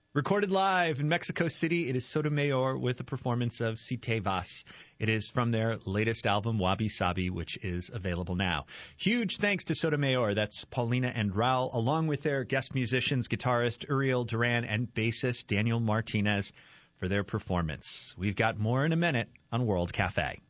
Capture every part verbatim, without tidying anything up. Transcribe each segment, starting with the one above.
Recorded live in Mexico City, it is Sotomayor with a performance of Si Te Vas. It is from their latest album, Wabi Sabi, which is available now. Huge thanks to Sotomayor, that's Paulina and Raul, along with their guest musicians, guitarist Uriel Duran and bassist Daniel Martinez for their performance. We've got more in a minute on World Cafe.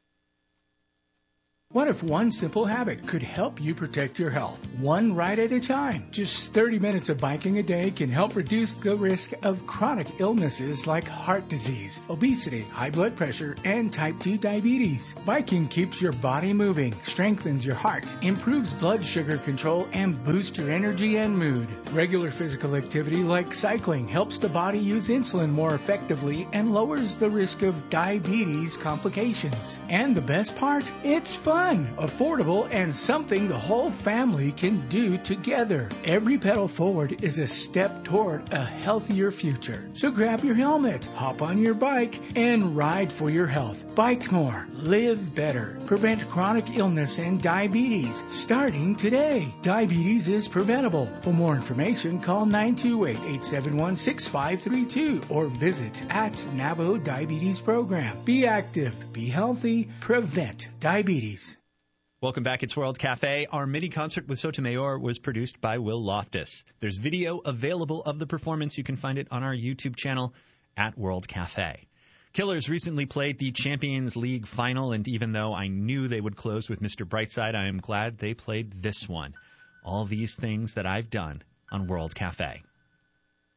What if one simple habit could help you protect your health, one ride at a time? Just thirty minutes of biking a day can help reduce the risk of chronic illnesses like heart disease, obesity, high blood pressure, and type two diabetes. Biking keeps your body moving, strengthens your heart, improves blood sugar control, and boosts your energy and mood. Regular physical activity like cycling helps the body use insulin more effectively and lowers the risk of diabetes complications. And the best part? It's fun. Affordable, and something the whole family can do together. Every pedal forward is a step toward a healthier future. So grab your helmet, hop on your bike, and ride for your health. Bike more, live better, prevent chronic illness and diabetes starting today. Diabetes is preventable. For more information, call nine two eight, eight seven one, six five three two or visit at Navajo Diabetes Program. Be active, be healthy, prevent diabetes. Welcome back. It's World Cafe. Our mini concert with Sotomayor was produced by Will Loftus. There's video available of the performance. You can find it on our YouTube channel at World Cafe. Killers recently played the Champions League final, and even though I knew they would close with Mister Brightside, I am glad they played this one. All these things that I've done on World Cafe.